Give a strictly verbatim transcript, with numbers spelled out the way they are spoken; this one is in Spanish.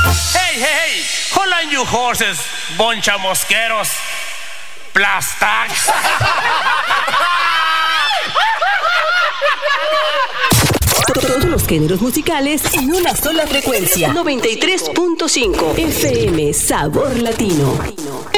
Hey, hey, hey, hold on you horses, boncha mosqueros, plastax. Todos los géneros musicales en una sola frecuencia. noventa y tres punto cinco F M Sabor Latino.